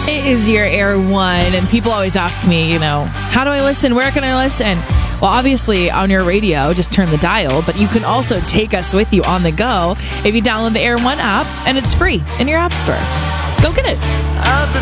It is your Air One, and people always ask me, how do I listen? Where can I listen? Well, obviously, on your radio, just turn the dial, but you can also take us with you on the go if you download the Air One app, and it's free in your app store. Go get it.